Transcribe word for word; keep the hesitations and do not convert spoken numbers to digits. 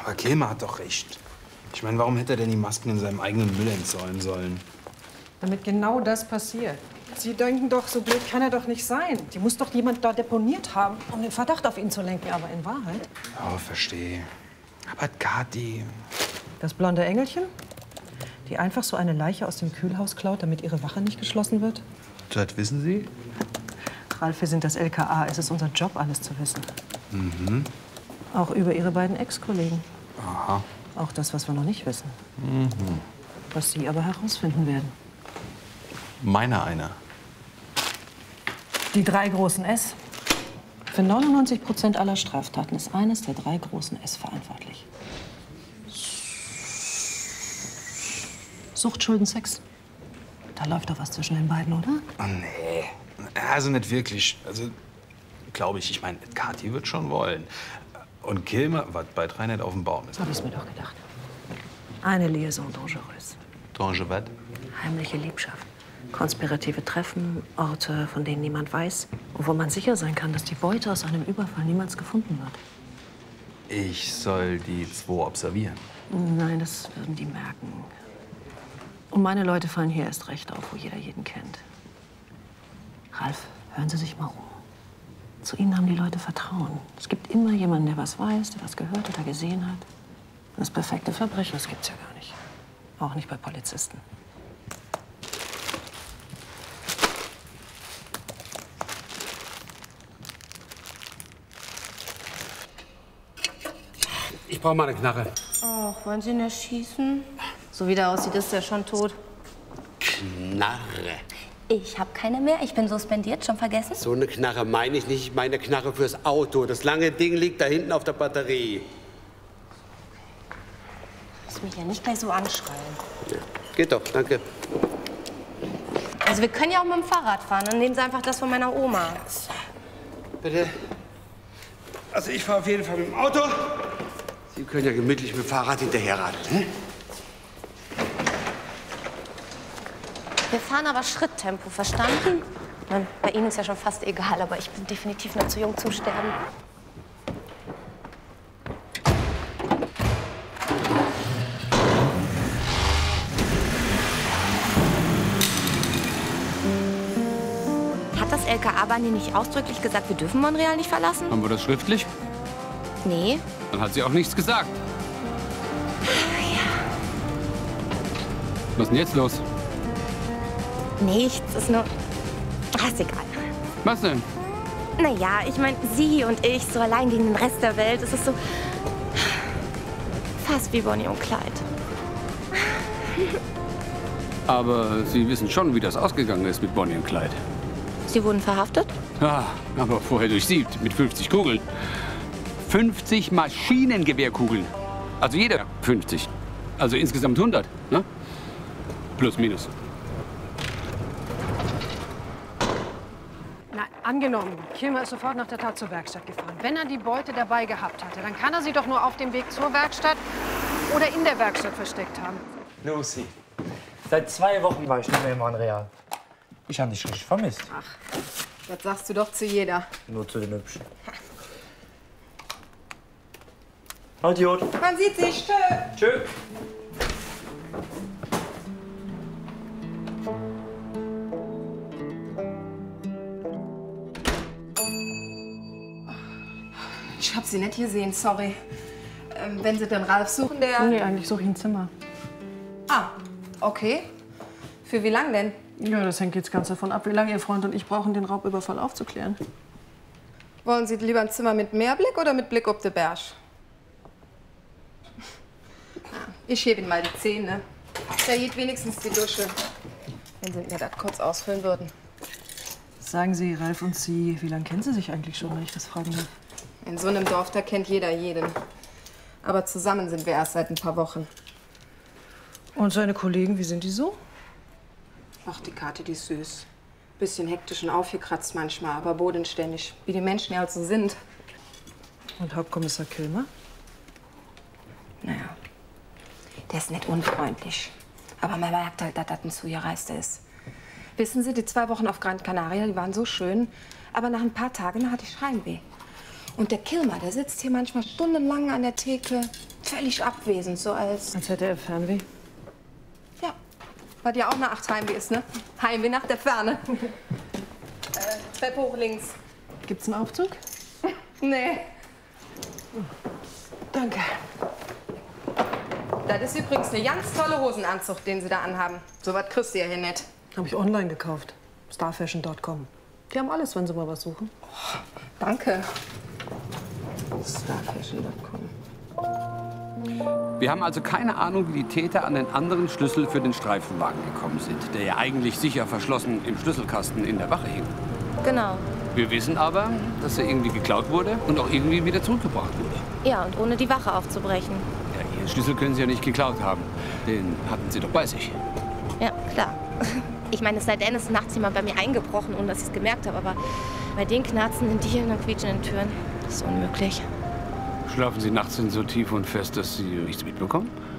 Aber Kilmer hat doch recht. Ich meine, warum hätte er denn die Masken in seinem eigenen Müll entsorgen sollen? Damit genau das passiert. Sie denken doch, so blöd kann er doch nicht sein. Die muss doch jemand da deponiert haben, um den Verdacht auf ihn zu lenken. Aber in Wahrheit... Oh, verstehe. Aber Kathi... Das blonde Engelchen, die einfach so eine Leiche aus dem Kühlhaus klaut, damit ihre Wache nicht geschlossen wird? Das wissen Sie? Ralf, wir sind das L K A. Es ist unser Job, alles zu wissen. Mhm. Auch über Ihre beiden Ex-Kollegen. Aha. Auch das, was wir noch nicht wissen. Mhm. Was Sie aber herausfinden werden. Meiner einer. Die drei großen S. Für neunundneunzig Prozent aller Straftaten ist eines der drei großen S verantwortlich. Sucht, Schulden, Sex. Da läuft doch was zwischen den beiden, oder? Oh, nee. Also nicht wirklich. Also, glaube ich. Ich meine, Kathi wird schon wollen. Und Kilmer, was bei drei nicht auf dem Baum ist. Hab ich's mir doch gedacht. Eine Liaison dangereuse. Dangereux was? Heimliche Liebschaft. Konspirative Treffen, Orte, von denen niemand weiß. Und wo man sicher sein kann, dass die Beute aus einem Überfall niemals gefunden wird. Ich soll die zwei observieren. Nein, das würden die merken. Und meine Leute fallen hier erst recht auf, wo jeder jeden kennt. Ralf, hören Sie sich mal um. Zu Ihnen haben die Leute Vertrauen. Es gibt immer jemanden, der was weiß, der was gehört oder gesehen hat. Und das perfekte Verbrechen, das gibt's ja gar nicht. Auch nicht bei Polizisten. Ich brauche mal eine Knarre. Oh, wollen Sie ihn erschießen? So wie der aussieht, ist er schon tot. Knarre? Ich habe keine mehr. Ich bin suspendiert. Schon vergessen? So eine Knarre meine ich nicht. Ich meine Knarre fürs Auto. Das lange Ding liegt da hinten auf der Batterie. Lass mich ja nicht gleich so anschreien. Ja. Geht doch, danke. Also wir können ja auch mit dem Fahrrad fahren. Dann nehmen Sie einfach das von meiner Oma. Bitte? Also ich fahre auf jeden Fall mit dem Auto. Sie können ja gemütlich mit dem Fahrrad hinterherradeln. Hm? Wir fahren aber Schritttempo, verstanden? Nein, bei Ihnen ist ja schon fast egal, aber ich bin definitiv noch zu jung zum Sterben. Hat das L K A-Bandi nicht ausdrücklich gesagt, wir dürfen Montreal nicht verlassen? Haben wir das schriftlich? Nee. Dann hat sie auch nichts gesagt. Ja. Was ist denn jetzt los? Nichts, ist nur... Ach, ist egal. Was denn? Naja, ich meine, Sie und ich, so allein gegen den Rest der Welt, es ist so... fast wie Bonnie und Clyde. Aber Sie wissen schon, wie das ausgegangen ist mit Bonnie und Clyde. Sie wurden verhaftet? Ja, aber vorher durchsiebt mit fünfzig Kugeln. fünfzig Maschinengewehrkugeln. Also jeder fünfzig. Also insgesamt hundert, ne? Plus, minus. Na, angenommen, Kilmer ist sofort nach der Tat zur Werkstatt gefahren. Wenn er die Beute dabei gehabt hatte, dann kann er sie doch nur auf dem Weg zur Werkstatt oder in der Werkstatt versteckt haben. Lucy, seit zwei Wochen war ich nicht mehr in Montreal. Ich habe dich richtig vermisst. Ach, das sagst du doch zu jeder. Nur zu den Hübschen. Idiot. Man sieht sich. Tschö. Tschö. Ich hab sie nicht gesehen, sorry. Ähm, wenn Sie den Ralf suchen, der... Nee, eigentlich suche ich ein Zimmer. Ah, okay. Für wie lang denn? Ja, das hängt jetzt ganz davon ab, wie lange Ihr Freund und ich brauchen, den Raubüberfall aufzuklären. Wollen Sie lieber ein Zimmer mit Meerblick oder mit Blick auf den Berg? Ich hebe Ihnen mal die Zähne. Da geht wenigstens die Dusche. Wenn Sie mir das kurz ausfüllen würden. Sagen Sie, Ralf und Sie, wie lange kennen Sie sich eigentlich schon, wenn ich das fragen darf? In so einem Dorf, da kennt jeder jeden. Aber zusammen sind wir erst seit ein paar Wochen. Und seine Kollegen, wie sind die so? Ach, die Kathi, die ist süß. Bisschen hektisch und aufgekratzt manchmal, aber bodenständig. Wie die Menschen ja halt so sind. Und Hauptkommissar Kilmer? Naja, der ist nicht unfreundlich. Aber man merkt halt, dass das ein Zugereister ist. Wissen Sie, die zwei Wochen auf Gran Canaria, die waren so schön. Aber nach ein paar Tagen hatte ich Heimweh. Und der Kilmer, der sitzt hier manchmal stundenlang an der Theke, völlig abwesend, so als... Als hätte er Fernweh. Ja, was ja auch eine Acht Heimweh ist, ne? Heimweh nach der Ferne. äh, Treppe hoch links. Gibt's einen Aufzug? Nee. Danke. Das ist übrigens eine ganz tolle Hosenanzug, den Sie da anhaben. So was kriegst du ja hier nicht. Habe ich online gekauft. starfashion punkt com. Die haben alles, wenn Sie mal was suchen. Oh, danke. starfashion punkt com. Wir haben also keine Ahnung, wie die Täter an den anderen Schlüssel für den Streifenwagen gekommen sind, der ja eigentlich sicher verschlossen im Schlüsselkasten in der Wache hing. Genau. Wir wissen aber, dass er irgendwie geklaut wurde und auch irgendwie wieder zurückgebracht wurde. Ja, und ohne die Wache aufzubrechen. Ja, Ihren Schlüssel können Sie ja nicht geklaut haben. Den hatten Sie doch bei sich. Ja, klar. Ich meine, seitdem ist nachts jemand bei mir eingebrochen, ohne dass ich es gemerkt habe. Aber bei den knarzenden Dielen und quietschenden Türen, das ist unmöglich. Schlafen Sie nachts denn so tief und fest, dass Sie nichts mitbekommen?